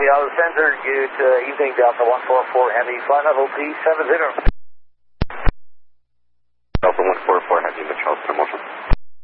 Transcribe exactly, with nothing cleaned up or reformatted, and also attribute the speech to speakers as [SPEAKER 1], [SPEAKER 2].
[SPEAKER 1] Copy, I'll send her you to evening Delta one four four Heavy, flight level P seven zero.